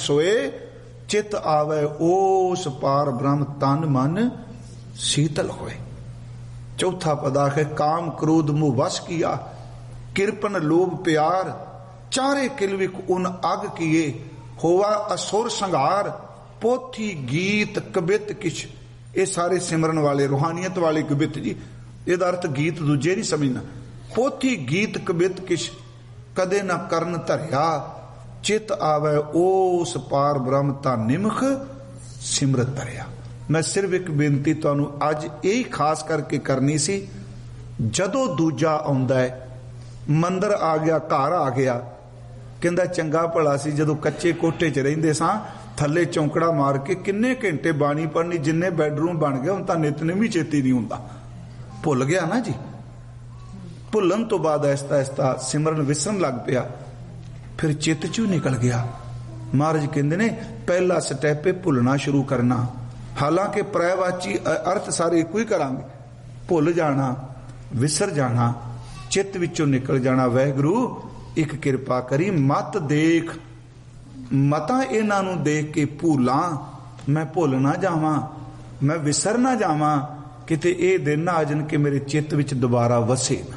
सोए, चित आवे ओस पार ब्रह्म तन मन शीतल होए। चौथा पद आखे काम क्रोध मुँह वश किया, किरपन लोभ प्यार, चारे किलविक उन अग किए, होवा असुर संघार, पोथी गीत कबित किछ। ये सारे सिमरन वाले रूहानियत वाले कबित जी, ਇਹਦਾ अर्थ गीत दूजे नहीं समझना। पोथी गीत कबित किछ, कदे न करन धरिया, चित आवे ओस पार ब्रह्म ता निमख सिमरत धरिया। मैं सिर्फ एक बेनती तुहानू अज यही खास करके करनी सी, जदों दूजा आउंदा है, मंदिर आ गया, घर आ गया, कहंदा चंगा भला सी जदों कच्चे कोठे च रहिंदे सां, थल्ले चौंकड़ा मार के किन्ने घंटे बाणी पढ़नी, जिन्ने बैडरूम बन गए, हुण तां नितनेम भी छेती नहीं हुंदा। भुल गया ना जी। भुलन तो बाद ऐसता ऐसता सिमरन विसरन लग पिया, फिर चित चों निकल गया। महाराज कहते ने पहला स्टैप है भुलना शुरू करना। हालांकि पर्यायवाची अर्थ सारे एक ही करांगे, भुल जाना, विसर जाना, चित विचों निकल जाना। वाहिगुरू एक किरपा करी, मत देख मता इन्हां नूं देख के भूलां, मैं भुल ना जावां, मैं विसर ना जावां, किते ये दिन ना आ जाण कि मेरे चित्त विच दोबारा वसे ना।